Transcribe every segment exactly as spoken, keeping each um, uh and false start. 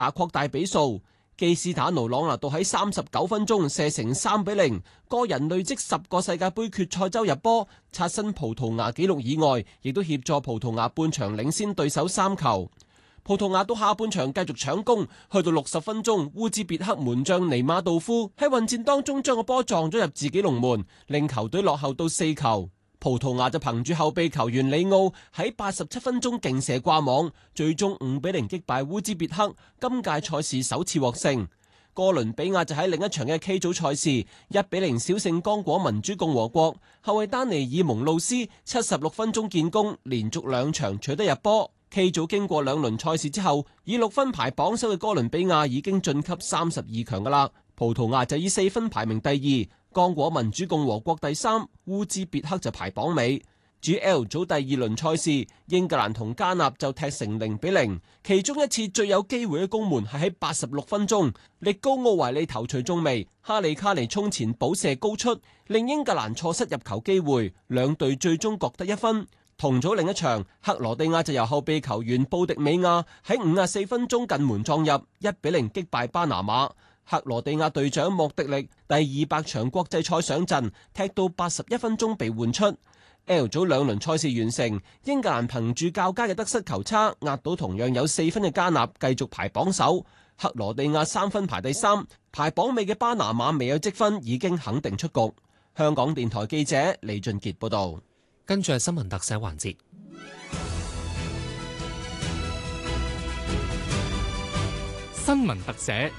擴大比數。基斯坦奴朗拿度喺三十九分鐘射成三比零，個人累積十個世界盃決賽周入波，刷新葡萄牙紀錄以外，亦都協助葡萄牙半場領先對手三球。葡萄牙到下半場繼續搶攻，去到六十分鐘，烏茲別克門將尼馬道夫喺混戰當中將個波撞咗入自己龍門，令球隊落後到四球。葡萄牙就憑住後備球員里奧喺八十七分鐘勁射掛網，最終五比零擊敗烏茲別克，今屆賽事首次獲勝。哥倫比亞就喺另一場嘅 K 組賽事一比零小勝剛果民主共和國，後衛丹尼爾蒙路斯七十六分鐘建功，連續兩場取得入波。K 組經過兩輪賽事之後，以六分排榜首嘅哥倫比亞已經晉級三十二強噶啦，葡萄牙就以四分排名第二。剛果民主共和國第三，烏茲別克就排榜尾。至於 L 組第二輪賽事，英格蘭同加納就踢成零比零，其中一次最有機會嘅攻門係喺八十六分鐘，力高奧維利頭槌中楣，哈利卡尼衝前補射高出，令英格蘭錯失入球機會，兩隊最終各得一分。同組另一場，克羅地亞就由後備球員布迪美亞喺五十四分鐘近門撞入，一比零擊敗巴拿馬。克羅地亞隊長莫迪力第二百場國際賽上陣，踢到八十一分鐘被換出。L 組兩輪賽事完成，英格蘭憑住較佳嘅得失球差壓到同樣有四分嘅加納，繼續排榜首。克羅地亞三分排第三，排榜尾嘅巴拿馬未有積分，已經肯定出局。香港電台記者李俊傑報道。 跟住係新聞特寫環節。 新聞特寫。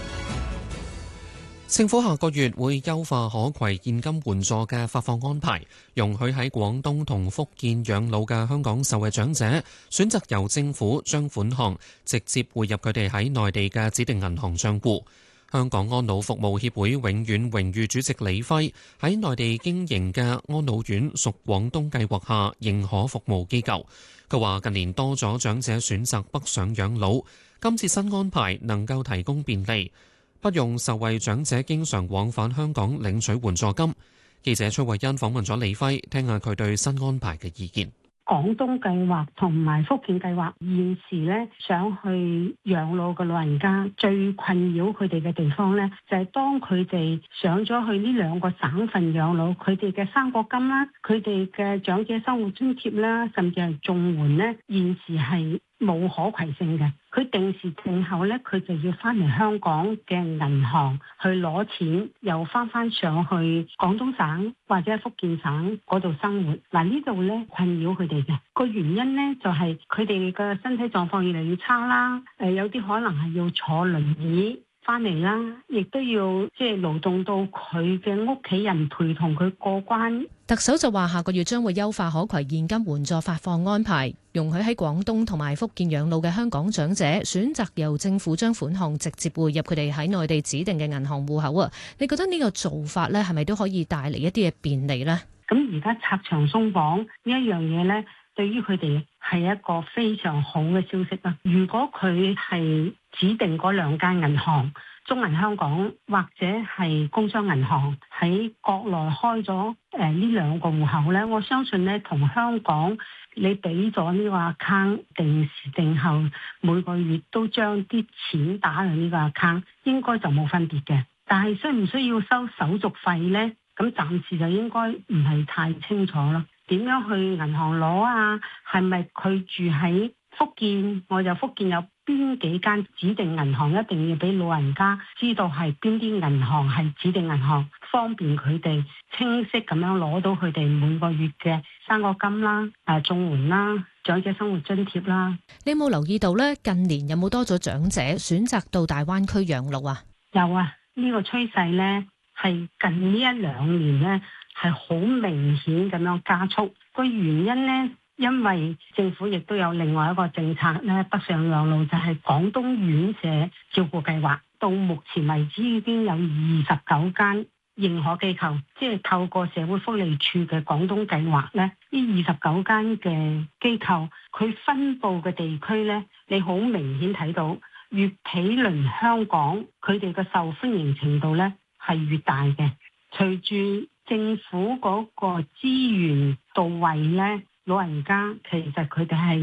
政府下個月會優化可攜現金援助嘅發放安排，容許喺廣東同福建養老嘅香港受惠長者選擇由政府將款項直接匯入佢哋喺內地嘅指定銀行帳戶。香港安老服務協會永遠榮譽主席李輝喺內地經營嘅安老院屬廣東計劃下認可服務機構。佢話近年多咗長者選擇北上養老，今次新安排能夠提供便利，不用受惠長者經常往返香港領取援助金。記者崔慧欣訪問咗李輝，聽下佢對新安排嘅意見。 廣東計劃同埋福建計劃現時咧想去養老嘅老人家，最困擾佢哋嘅地方咧，就係當佢哋上咗去呢兩個省份養老，佢哋嘅生果金啦，佢哋嘅長者生活津貼啦，甚至係綜援咧，現時係冇可攜性嘅。佢定時定候咧，佢就要翻嚟香港嘅銀行去攞錢，又翻翻上去廣東省或者福建省嗰度生活。嗱，呢度咧困擾佢哋嘅個原因咧，就係佢哋嘅身體狀況越嚟越差啦。誒，有啲可能係要坐輪椅翻嚟啦，亦都要即係勞動到佢嘅屋企人陪同佢過關。 特首就話下個月將會優化可攜現金援助發放安排，容許喺廣東同埋福建養老嘅香港長者選擇由政府將款項直接匯入佢哋喺內地指定嘅銀行戶口啊！你覺得呢個做法咧係咪都可以帶嚟一啲嘅便利呢？ 咁而家拆牆鬆綁呢一樣嘢咧，對於佢哋係一個非常好嘅消息啦。如果佢係指定嗰兩間銀行，中銀香港或者係工商銀行喺國內開咗誒呢兩個戶口咧，我相信咧同香港你俾咗呢個 account 定時定候每個月都將啲錢打入呢個 account， 應該就冇分別嘅。但係需唔需要收手續費咧？咁暫時就應該唔係太清楚啦。點樣去銀行攞啊？係咪佢住喺福建，我就福建有邊幾間指定銀行，一定要俾老人家知道係邊啲銀行係指定銀行，方便佢哋清晰咁樣攞到佢哋每個月嘅生果金啦、誒綜援啦、長者生活津貼啦。 你有冇留意到咧？近年有冇多咗長者選擇到大灣區養老啊？ 有啊，呢個趨勢咧係近呢一兩年咧係好明顯咁樣加速。個原因咧，因為政府亦都有另外一個政策咧，北上養老就係廣東院舍照顧計劃。到目前為止已經有二十九間認可機構，即係透過社會福利署嘅廣東計劃咧，呢二十九間嘅機構，佢分佈嘅地區咧，你好明顯睇到越毗鄰香港，佢哋嘅受歡迎程度咧係越大嘅。隨住政府嗰個資源到位咧，老人家其實佢哋係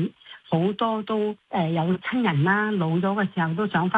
好多都誒有親人啦，老咗嘅時候都想翻